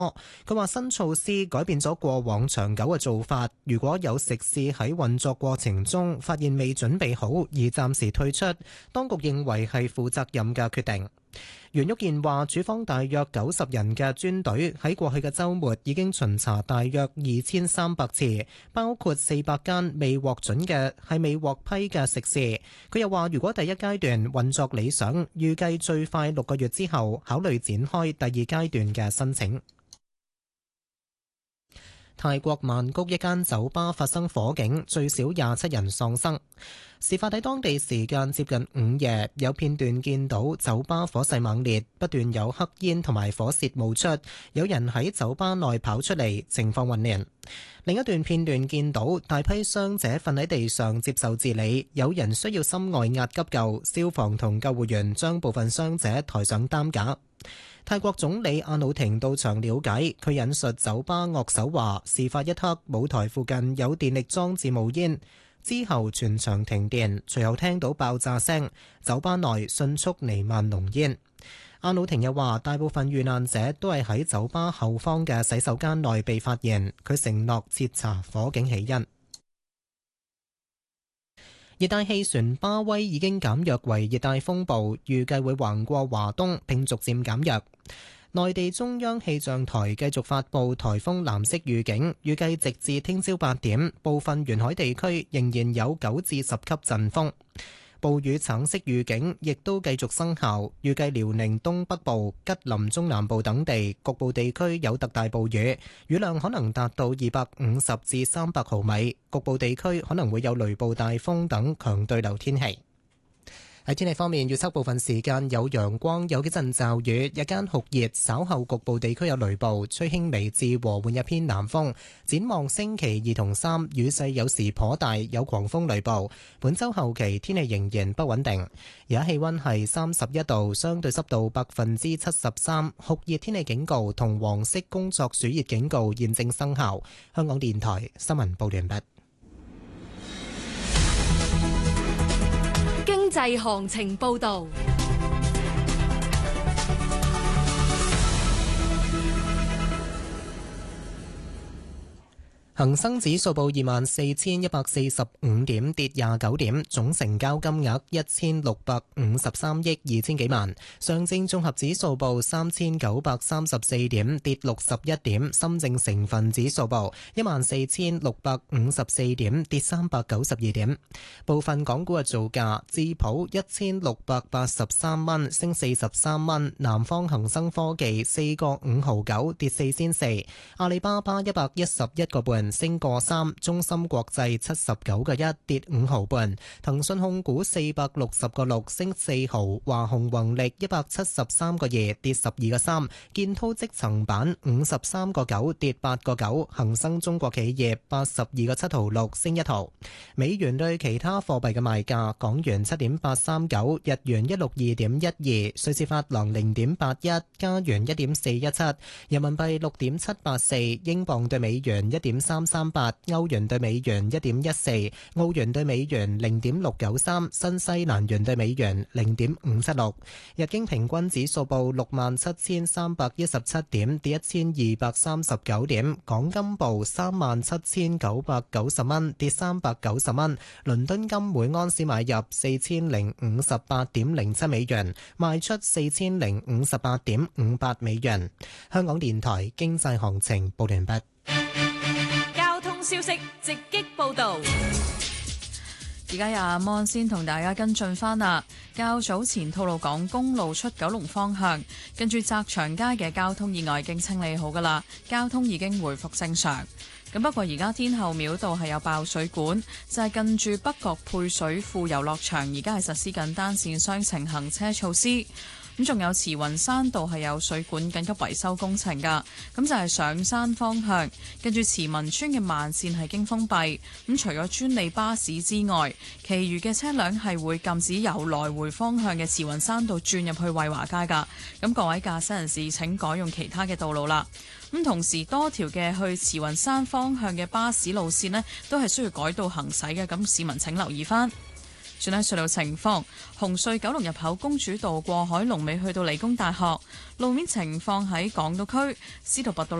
佢話新措施改變咗過往長久嘅做法，如果有食肆喺運作過程中發現未準備好而暫時退出，當局認為係負責任嘅決定。袁旭健話，署方大約90人嘅專隊喺過去嘅週末已經巡查大約2300次，包括400間未獲批嘅食肆。佢又話，如果第一階段運作理想，預計最快6個月之後考慮展開第二階段嘅申請。泰國曼谷一間酒吧發生火警，最少27人喪生。事發喺當地時間接近午夜，有片段見到酒吧火勢猛烈，不斷有黑煙同埋火舌冒出，有人喺酒吧內跑出嚟，情況混亂。另一段片段見到大批傷者瞓喺地上接受治理，有人需要心外壓急救，消防同救護員將部分傷者抬上擔架。泰國總理阿努廷到場了解，佢引述酒吧樂手話，事發一刻舞台附近有電力裝置冒煙，之後全場停電，隨後聽到爆炸聲，酒吧內迅速彌漫濃煙。阿努廷又話，大部分遇難者都係喺酒吧後方嘅洗手間內被發現，佢承諾徹查火警起因。熱帶氣旋巴威已經減弱為熱帶風暴，預計會橫過華東並逐漸減弱。內地中央氣象台繼續發布颱風藍色預警，預計直至聽朝8點，部分沿海地區仍然有9至10級陣風。暴雨橙色預警亦都繼續生效，預計遼寧東北部、吉林中南部等地局部地區有特大暴雨，雨量可能達到250至300毫米，局部地區可能會有雷暴大風等強對流天氣。喺天氣方面，預測部分時間有陽光，有幾陣驟雨，日間酷熱，稍後局部地區有雷暴，吹輕微至和緩一偏南風。展望星期2同3，雨勢有時頗大，有狂風雷暴。本週後期天氣仍然不穩定。而家氣溫係31度，相對濕度73%，酷熱天氣警告同黃色工作暑熱警告現正生效。香港電台新聞報完畢。 經濟行情報導。 恒生指數報24,145點，跌29點，總成交金額1653億2千幾萬。上證綜合指數報3934點，跌61點。深證成分指數報14,654點，跌392點。部分港股嘅造價：智普1683蚊，升43蚊；南方恒生科技4個5毫9，跌4仙4；阿里巴巴111個半，升個3，中芯國際79個1，跌5毫半，騰訊控股460個6，升4毫，華虹宏力173個2，跌12個3，建滔積層板53個9，跌8個9，恒生中國企業82個7毫6，升1毫。美元對其他貨幣嘅賣價：港元7.839，日元162.12，瑞士法郎0.81，加元1.417，人民幣6.784，英鎊對美元1.338，歐元對美元1.14，澳元對美元0.693，新西蘭元對美元0.576。日經平均指數報67,317點，跌1239點。港金報37,990蚊，跌390蚊。倫敦金每安士買入4058.07美元，賣出4058.58美元。香港電台經濟行情報完畢。 交通消息直擊報道。 而家有阿芒先同大家跟進返啦。較早前吐露港公路出九龍方向，跟住澤祥街嘅交通意外已經清理好噶啦，交通已經回復正常。咁不過而家天后廟道係有爆水管，就係近住北角配水庫遊樂場，而家係實施緊單線雙程行車措施。咁仲有慈雲山道係有水管緊急維修工程㗎，咁就係上山方向，跟住慈文村嘅慢線係經封閉。咁除咗專利巴士之外，其餘嘅車輛係會禁止由來回方向嘅慈雲山道轉入去惠華街㗎。咁各位駕駛人士請改用其他嘅道路啦。咁同時多條嘅去慈雲山方向嘅巴士路線呢，都係需要改道行駛嘅，咁市民請留意返。 轉睇隧道情況，紅隧九龍入口公主道過海龍尾去到理工大學，路面情況喺港島區司徒拔道